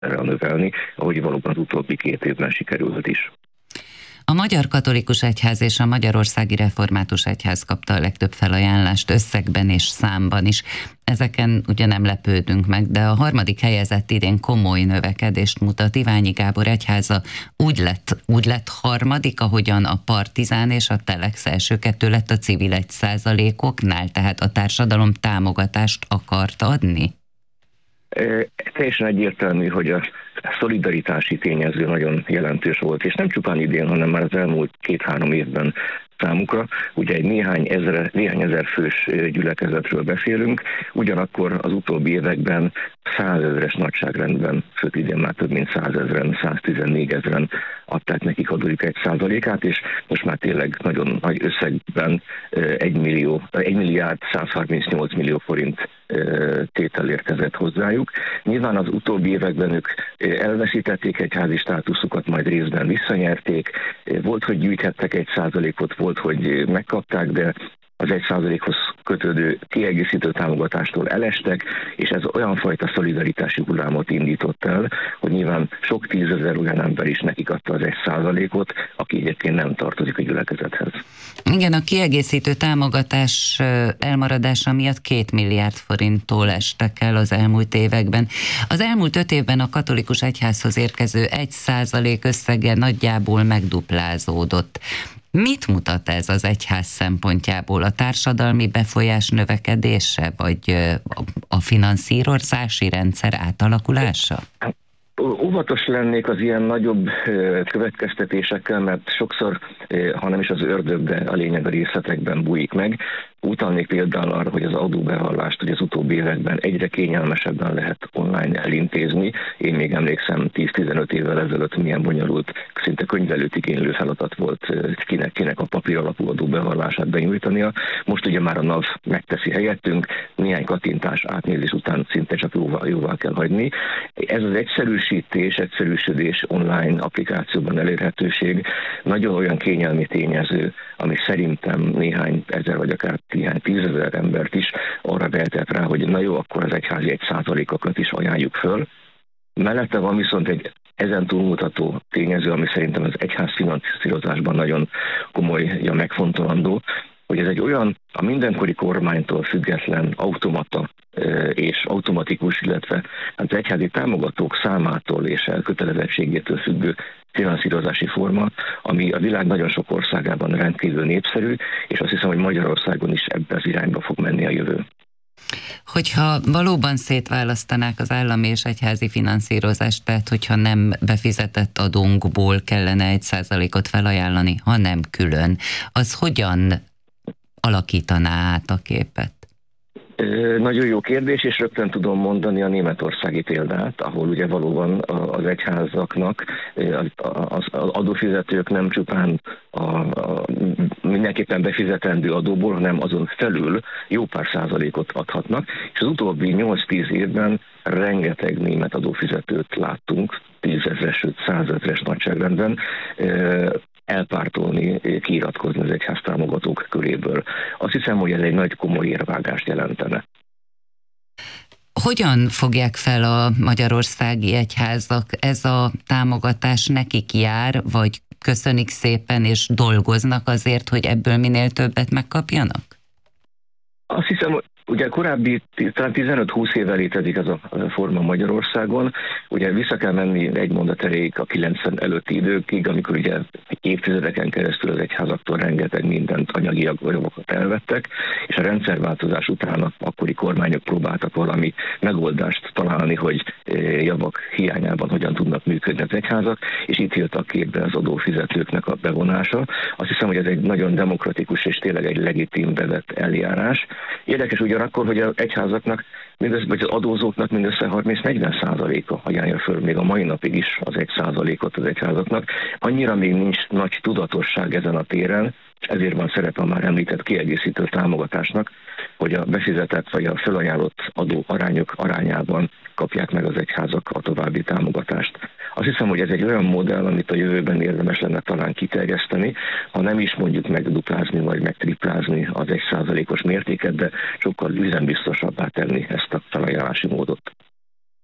növelni, ahogy valóban az utóbbi 2 évben sikerült is. A Magyar Katolikus Egyház és a Magyarországi Református Egyház kapta a legtöbb felajánlást összegben és számban is. Ezeken ugye nem lepődünk meg, de a harmadik helyezett idén komoly növekedést mutat. Iványi Gábor egyháza úgy lett harmadik, ahogyan a Partizán és a Telex első 2 lett a civil 1%-oknál, tehát a társadalom támogatást akart adni? Teljesen egyértelmű, hogy a szolidaritási tényező nagyon jelentős volt, és nem csupán idén, hanem már az elmúlt 2-3 évben számukra. Ugye egy néhány ezer fős gyülekezetről beszélünk, ugyanakkor az utóbbi években 100 000-es nagyságrendben, sőt idén már több mint 100 000-en, 114 000-en adták nekik adójuk 1%-át, és most már tényleg nagyon nagy összegben 1 milliárd 138 millió forint tétel érkezett hozzájuk. Nyilván az utóbbi években ők elveszítették egyházi státuszukat, majd részben visszanyerték. Volt, hogy gyűjthettek 1%-ot, volt, hogy megkapták, de az 1%-hoz kötődő kiegészítő támogatástól elestek, és ez olyan fajta szolidaritási hullámot indított el, hogy nyilván sok 10 000 olyan ember is nekik adta az 1%-ot, aki egyébként nem tartozik a gyülekezethez. Igen, a kiegészítő támogatás elmaradása miatt 2 milliárd forinttól estek el az elmúlt években. Az elmúlt 5 évben a katolikus egyházhoz érkező 1% összege nagyjából megduplázódott. Mit mutat ez az egyház szempontjából? A társadalmi befolyás növekedése, vagy a finanszírozási rendszer átalakulása? Óvatos lennék az ilyen nagyobb következtetésekkel, mert sokszor, ha nem is az ördög, de a lényeg a részletekben bújik meg. Utalnék például arra, hogy az adóbevallást hogy az utóbbi években egyre kényelmesebben lehet online elintézni. Én még emlékszem 10-15 évvel ezelőtt milyen bonyolult, szinte könyvelőt igénylő feladat volt kinek a papír alapú adóbevallását benyújtania. Most ugye már a NAV megteszi helyettünk, néhány kattintás átnézés után szinte csak jóvá kell hagyni. Ez az egyszerűsödés, online applikációban elérhetőség nagyon olyan kényelmi tényező, ami szerintem néhány ezer vagy akár néhány 10 000 embert is arra vehetett rá, hogy na jó, akkor az egyházi 1%-okat is ajánljuk föl. Mellette van viszont egy ezen túlmutató tényező, ami szerintem az egyház finanszírozásban nagyon komolyan megfontolandó, hogy ez egy olyan a mindenkori kormánytól független automata és automatikus, illetve az egyházi támogatók számától és elkötelezettségétől függő finanszírozási forma, ami a világ nagyon sok országában rendkívül népszerű, és azt hiszem, hogy Magyarországon is ebbe az irányba fog menni a jövő. Hogyha valóban szétválasztanák az állami és egyházi finanszírozást, tehát hogyha nem befizetett adónkból kellene 1%-ot felajánlani, hanem külön, az hogyan alakítaná át a képet? Nagyon jó kérdés, és rögtön tudom mondani a németországi példát, ahol ugye valóban az egyházaknak, az adófizetők nem csupán mindenképpen befizetendő adóból, hanem azon felül jó pár százalékot adhatnak, és az utóbbi 8-10 évben rengeteg német adófizetőt láttunk, 10 000-es, 100 000-es nagyságrendben, elpártolni, kiiratkozni az egyház támogatók köréből. Azt hiszem, hogy ez egy nagy komoly érvágást jelentene. Hogyan fogják fel a magyarországi egyházak? Ez a támogatás nekik jár, vagy köszönik szépen és dolgoznak azért, hogy ebből minél többet megkapjanak? Azt hiszem, ugye korábbi, talán 15-20 éve létezik ez a forma Magyarországon. Ugye vissza kell menni egy mondat erejéig a 90 előtti időkig, amikor ugye évtizedeken keresztül az egyházaktól rengeteg mindent, anyagi javakat elvettek, és a rendszerváltozás után az akkori kormányok próbáltak valami megoldást találni, hogy javak hiányában hogyan tudnak működni az egyházak, és itt jött a képbe az adófizetőknek a bevonása. Azt hiszem, hogy ez egy nagyon demokratikus és tényleg egy legitim bevett eljárás. Érdekes ugyanakkor, hogy az egyházaknak, vagy az adózóknak mindössze 30-40%-a ajánlja föl még a mai napig is az 1%-ot az egyházaknak. Annyira még nincs nagy tudatosság ezen a téren, és ezért van szerepe a már említett kiegészítő támogatásnak, hogy a befizetett vagy a felajánlott adó arányok arányában kapják meg az egyházak a további támogatást. Azt hiszem, hogy ez egy olyan modell, amit a jövőben érdemes lenne talán kiterjeszteni, ha nem is mondjuk megduplázni vagy megtriplázni az 1%-os mértéket, de sokkal üzembiztosabbá tenni ezt a felajánlási módot.